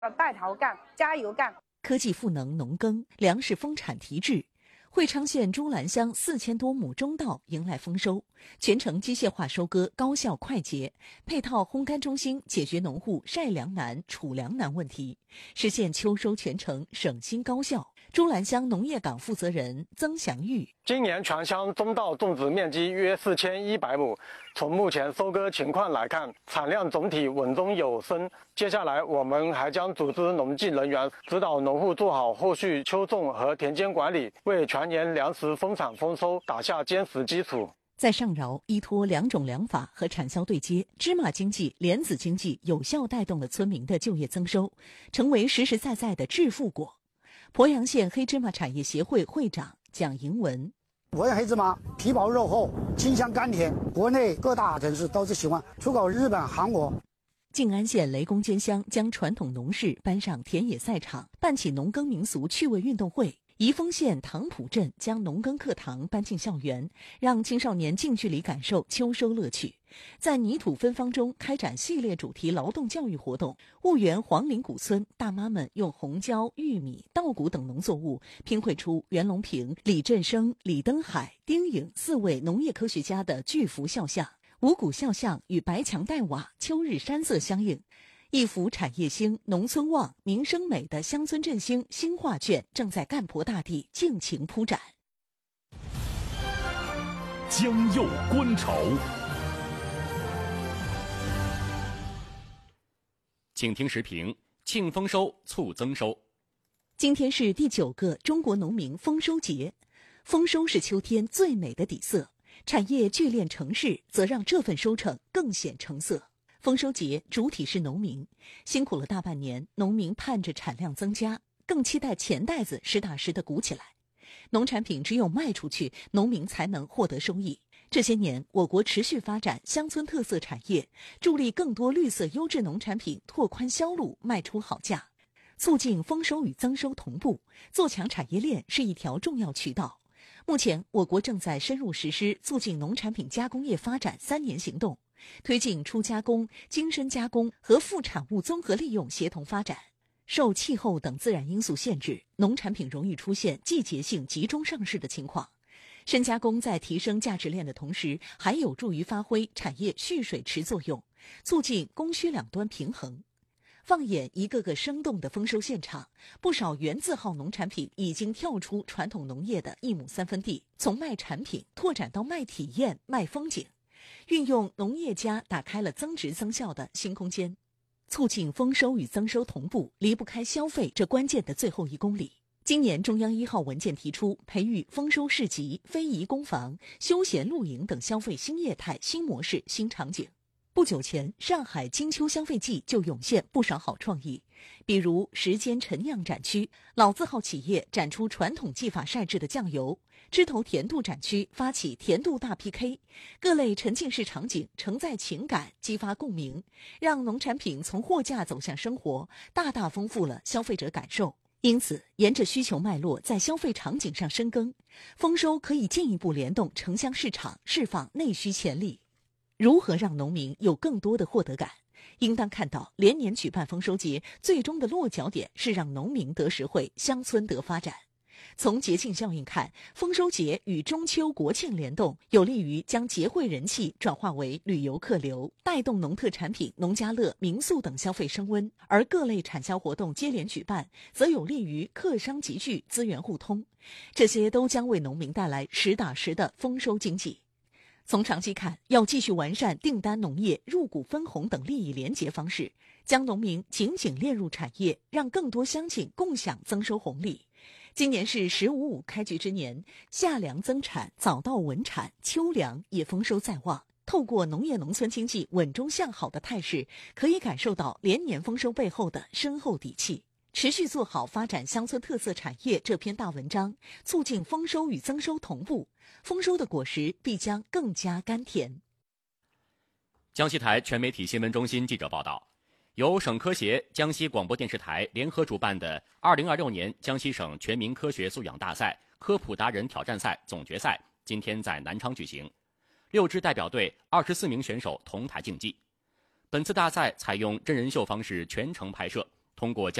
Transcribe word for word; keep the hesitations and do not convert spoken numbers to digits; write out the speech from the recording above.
带头干，加油干！ 科技赋能农耕，粮食丰产提质。会昌县朱兰乡四千多亩中稻迎来丰收，全程机械化收割，高效快捷，配套烘干中心解决农户晒粮难、储粮难问题，实现秋收全程省心高效。朱兰乡农业岗负责人曾祥玉： 今年全乡中稻种植面积约四千一百亩，从目前收割情况来看，产量总体稳中有升。接下来，我们还将组织农技人员指导农户做好后续秋种和田间管理，为全年粮食丰产丰收打下坚实基础。 在上饶，依托两种粮法和产销对接，芝麻经济、莲子经济有效带动了村民的就业增收，成为实实在在的致富果。鄱阳县黑芝麻产业协会会长蒋迎文： 鄱阳黑芝麻皮薄肉厚，清香甘甜，国内各大城市都是喜欢，出口日本、韩国。 靖安县雷公尖乡将传统农事搬上田野赛场，办起农耕民俗趣味运动会。宜丰县塘浦镇将农耕课堂搬进校园，让青少年近距离感受秋收乐趣。在泥土芬芳中开展系列主题劳动教育活动。婺源黄陵古村大妈们用红椒、玉米、稻谷等农作物拼绘出袁隆平、李振生、李登海、丁颖四位农业科学家的巨幅肖像。五谷肖像与白墙黛瓦、秋日山色相应。一幅产业兴、农村旺、民生美的乡村振兴新画卷正在干婆大地尽情铺展。 江右观潮，请听时评：庆丰收，促增收。 今天是第九个中国农民丰收节，丰收是秋天最美的底色，产业聚敛成市，则让这份收成更显成色。丰收节主体是农民，辛苦了大半年，农民盼着产量增加，更期待钱袋子实打实的鼓起来。农产品只有卖出去，农民才能获得收益。这些年，我国持续发展乡村特色产业，助力更多绿色优质农产品拓宽销路，卖出好价，促进丰收与增收同步，做强产业链是一条重要渠道。目前，我国正在深入实施促进农产品加工业发展三年行动，推进初加工、精深加工和副产物综合利用协同发展。受气候等自然因素限制，农产品容易出现季节性集中上市的情况。深加工在提升价值链的同时，还有助于发挥产业蓄水池作用，促进供需两端平衡。放眼一个个生动的丰收现场，不少原字号农产品已经跳出传统农业的一亩三分地，从卖产品拓展到卖体验、卖风景，运用农业家打开了增值增效的新空间。促进丰收与增收同步，离不开消费这关键的最后一公里。今年中央一号文件提出，培育丰收市集、非遗工坊、休闲露营等消费新业态、新模式、新场景。不久前，上海金秋消费季就涌现不少好创意，比如时间陈酿展区，老字号企业展出传统技法晒制的酱油；枝头甜度展区发起甜度大 P K， 各类沉浸式场景承载情感，激发共鸣，让农产品从货架走向生活，大大丰富了消费者感受。因此，沿着需求脉络在消费场景上深耕，丰收可以进一步联动城乡市场，释放内需潜力。如何让农民有更多的获得感？应当看到连年举办丰收节，最终的落脚点是让农民得实惠，乡村得发展。从节庆效应看，丰收节与中秋国庆联动，有利于将节会人气转化为旅游客流，带动农特产品、农家乐、民宿等消费升温；而各类产销活动接连举办，则有利于客商集聚、资源互通，这些都将为农民带来实打实的丰收经济。从长期看，要继续完善订单农业、入股分红等利益联结方式，将农民紧紧列入产业，让更多乡亲共享增收红利。今年是十五五开局之年，夏粮增产，早稻稳产，秋粮也丰收在望。透过农业农村经济稳中向好的态势，可以感受到连年丰收背后的深厚底气。持续做好发展乡村特色产业这篇大文章，促进丰收与增收同步，丰收的果实必将更加甘甜。 江西台全媒体新闻中心记者报道，由省科协、江西广播电视台联合主办的二零二六年江西省全民科学素养大赛科普达人挑战赛总决赛今天在南昌举行，六支代表队二十四名选手同台竞技。本次大赛采用真人秀方式全程拍摄， 通过